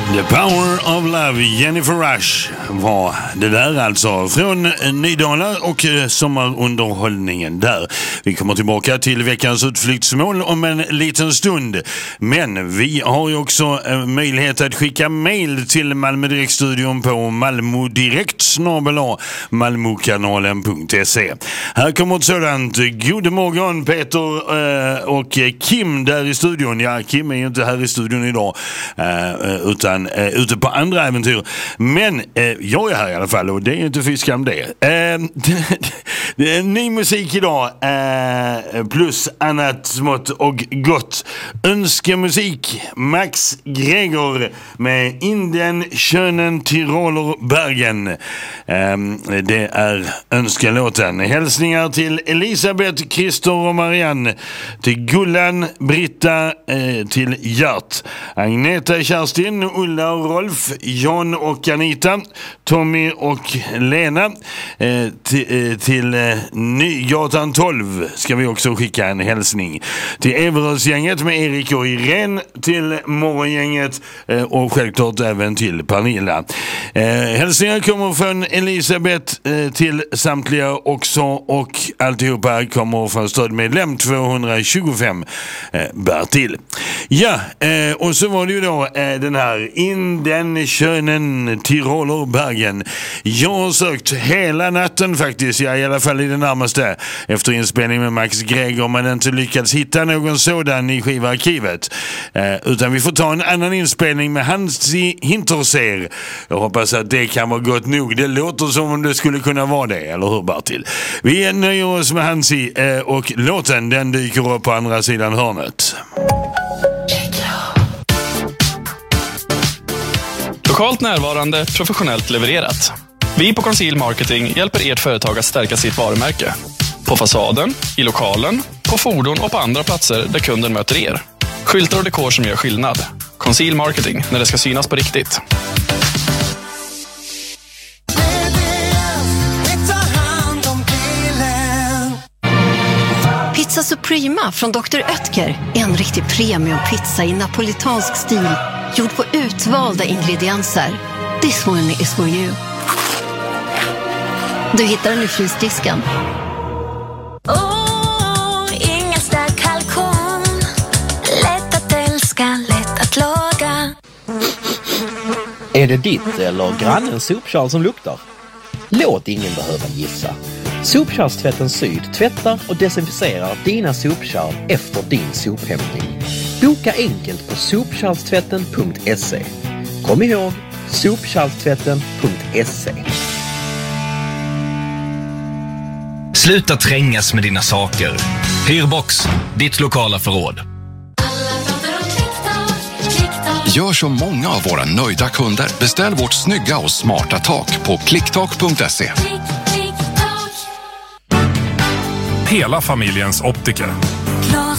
The Power of Love, Jennifer Rush var det där alltså från Nydala och sommarunderhållningen där. Vi kommer tillbaka till veckans utflyktsmål om en liten stund. Men vi har ju också möjlighet att skicka mejl till Malmö Direktstudion på malmodirekt@malmokanalen.se. Här kommer ett sådant. God morgon Peter och Kim där i studion. Ja, Kim är ju inte här i studion idag utan ute på andra äventyr. Men jag är här i alla fall och det är ju inte fiskam det. Det är ny musik idag plus annat smått och gott. Önskemusik Max Greger med Indien, Schönen, Tiroler, Bergen. Det är önskelåten. Hälsningar till Elisabeth, Christer och Marianne, till Gullan, Britta, till Gert, Agneta, Kerstin, Ulla och Rolf, John och Anita, Tommy och Lena, till Nygatan 12 ska vi också skicka en hälsning. Till Everödsgänget med Erik och Irene, till Morgongänget och självklart även till Pernilla. Hälsningar kommer från Elisabeth till samtliga också och alltihopa kommer från stödmedlem 225 Bertil. Ja, och så var det ju då den här Indien, Schönen, Tiroler, Bergen. Jag har sökt hela natten faktiskt, ja, i alla fall i det närmaste efter inspelning med Max Greger, men inte lyckats hitta någon sådan i skivarkivet. Utan vi får ta en annan inspelning med Hansi Hinterseer. Jag hoppas att det kan vara gott nog. Det låter som om det skulle kunna vara det, eller hur Bertil? Vi nöjer oss med Hansi och låten den dyker upp på andra sidan hörnet. Lokalt närvarande, professionellt levererat. Vi på Conceal Marketing hjälper ert företag att stärka sitt varumärke. På fasaden, i lokalen, på fordon och på andra platser där kunden möter er. Skyltar och dekor som gör skillnad. Conceal Marketing, när det ska synas på riktigt. Pizza Suprema från Dr. Oetker är en riktig premiumpizza i napolitansk stil, gjord på utvalda ingredienser. This one is for you. Du hittar den i frysdisken. Inga stark kalkon. Lätt att älska, lätt att laga. Är det ditt eller grannens sopkärl som luktar? Låt ingen behöva gissa. Sopkärlstvätten Syd tvättar och desinficerar dina sopkärl efter din sophämtning. Boka enkelt på sopkärlstvätten.se. Kom ihåg, sopkärlstvätten.se. Sluta trängas med dina saker. Hyrbox, ditt lokala förråd. Gör som många av våra nöjda kunder. Beställ vårt snygga och smarta tak på klicktak.se. Hela familjens optiker.